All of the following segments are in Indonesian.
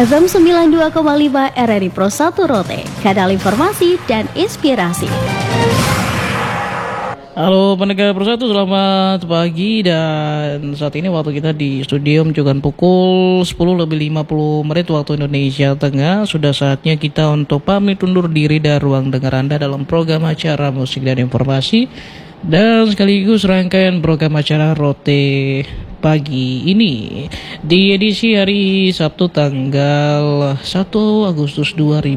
FM 92,5 RRI Pro 1 Rote, kanal informasi dan inspirasi. Halo pendengar Persatu, selamat pagi. Dan saat ini waktu kita di studio menunjukkan pukul 10:50 waktu Indonesia Tengah. Sudah saatnya kita untuk pamit undur diri dari ruang dengar Anda dalam program acara musik dan informasi, dan sekaligus rangkaian program acara Rote pagi ini di edisi hari Sabtu tanggal 1 Agustus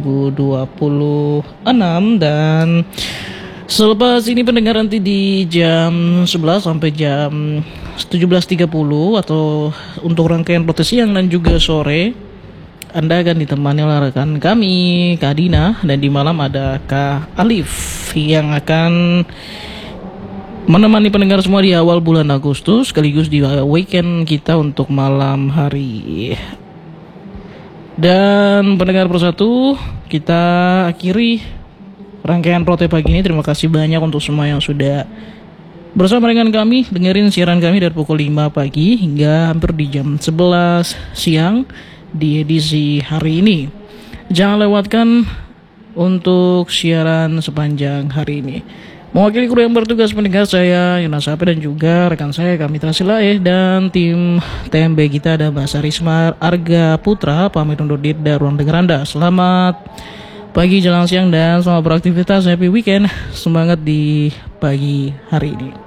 2026. Dan selepas ini pendengar, nanti di jam 11 sampai jam 17.30 atau untuk rangkaian Rote siang dan juga sore, Anda akan ditemani oleh rekan kami, Kak Dina, dan di malam ada Kak Alif yang akan menemani pendengar semua di awal bulan Agustus sekaligus di weekend kita untuk malam hari. Dan pendengar Persatu, kita akhiri rangkaian Rote pagi ini. Terima kasih banyak untuk semua yang sudah bersama dengan kami, dengerin siaran kami dari pukul 5 pagi hingga hampir di jam 11 siang di edisi hari ini. Jangan lewatkan untuk siaran sepanjang hari ini. Mewakili kru yang bertugas, pendengar, saya Yunas Sapi dan juga rekan saya Kamitra Silaeh dan tim TMB kita ada Mbak Sarisma Arga Putra, pamit undur diri dari ruang dengar Anda. Selamat pagi, jelang siang, dan selamat beraktivitas. Happy weekend. Semangat di pagi hari ini.